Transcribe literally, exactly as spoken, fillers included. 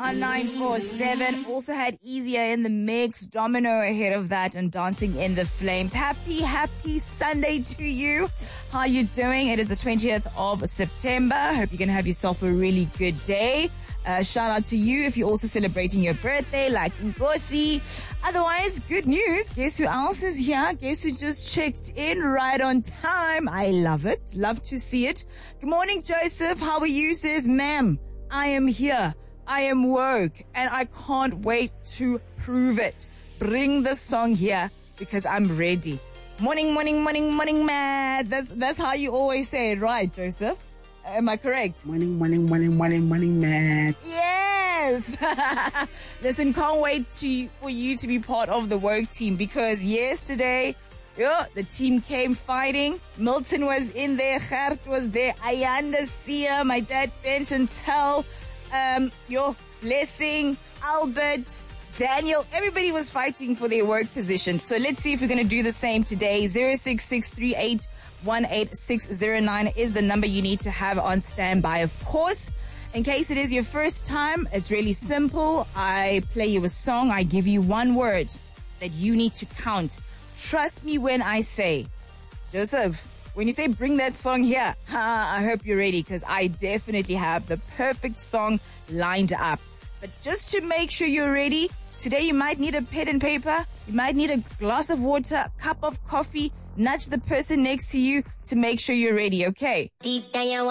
on nine four seven. Also had Easier in the mix, Domino ahead of that, and Dancing in the Flames. Happy, happy Sunday to you. How are you doing? It is the twentieth of September. Hope you're going to have yourself a really good day. Uh, shout out to you if you're also celebrating your birthday, like Nkosi. Otherwise, good news. Guess who else is here? Guess who just checked in right on time? I love it. Love to see it. Good morning, Joseph. How are you? Says, ma'am, I am here. I am woke. And I can't wait to prove it. Bring the song here because I'm ready. Morning, morning, morning, morning, mad. That's, that's how you always say it, right, Joseph? Am I correct? Morning, morning, morning, morning, morning, man. Yes. Listen, can't wait to, for you to be part of the work team because yesterday, yeah, the team came fighting. Milton was in there. Gert was there. Ayanda Sia, my dad, Ben Chantel, um, your Blessing, Albert, Daniel. Everybody was fighting for their work position. So let's see if we're going to do the same today. zero six six three eight one eight six zero nine is the number you need to have on standby, of course. In case it is your first time, it's really simple. I play you a song. I give you one word that you need to count. Trust me when I say, Joseph, when you say bring that song here, I hope you're ready because I definitely have the perfect song lined up. But just to make sure you're ready, today you might need a pen and paper. You might need a glass of water, a cup of coffee. Nudge the person next to you to make sure you're ready, okay?